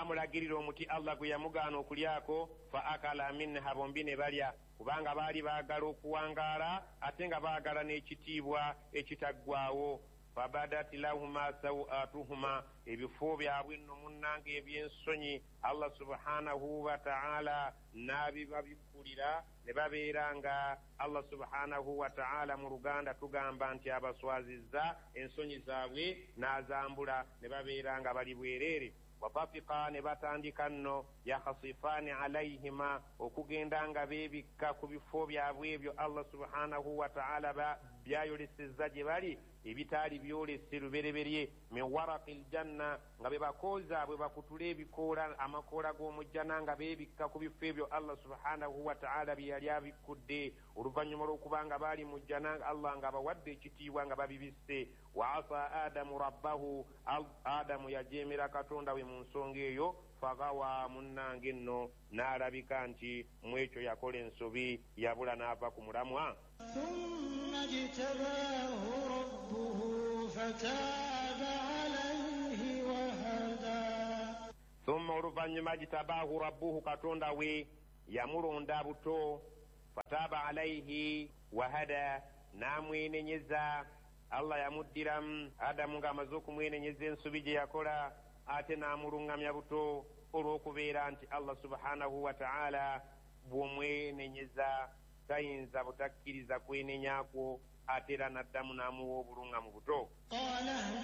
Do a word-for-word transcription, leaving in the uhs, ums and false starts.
bamulagirira omuti Allah gwe yamugaana okulyako, fa akala minha, bombi ne balya, kubanga baali baagala okuwangaala ate nga baagala n'ekitiibwa ekitaggwaawo. Fabadat lahuma sawatuhuma, ebifo byabwe nno munnange ebyensonyi Allah subhanahu wa ta'ala n'abibabikkulira ne babeera nga Allah subhanahu wa ta'ala mu Luganda tugamba nti abaswazizza ensonyi zaabwe n'azambula ne babeera nga bali bwereere. Watafiqa, ne batandika nno yakhasifaani alayhima, okugenda nga beebikka ku bifo byabwe ebyo Allah subhanahu wa ta'ala byayolesezza gye bali ebitaali byolese lubereberye, min waraqil janna, nga be bakooza bwe bakutula ebikoola amakoola g'omujjana nga beebikka ku bifo ebyo Allah subhanahu wa ta'ala bye yali abikkudde oluvannyuma lw'okubanga baali mu jjana Allah nga bawadde ekitiibwa nga babibisse. Wa asa adamu rabbahu, Adamu yajeemera Katonda we mu nsonga eyo, fagawa, munnange nno n'alabika nti mu ekyo yakola ensobi yabula n'ava ku mulamwa. Thumma jtabaahu rabbuhu fataaba alayhi wa hada. Thumma, oluvannyuma jitabaahu rabbuhu, Katonda we yamulonda buto, fataaba alayhi wa hada, n'amwenenyeza. Allah yamuddiramu Adamu ng'amaze okumwenenyeza ensobi gye yakola, ate n'amulungamya buto olw'okubeera nti Allah subhanahu wa ta'ala bw'omwenenyeza tayinza butakkiriza kwenenyaakwo, ate era n'addamu n'amuwa obulungamu buto.